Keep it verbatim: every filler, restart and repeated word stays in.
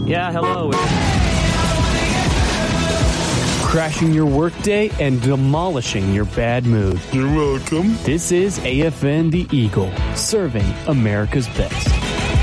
Yeah, hello. Crashing your workday and demolishing your bad mood. You're welcome. This is A F N The Eagle, serving America's best.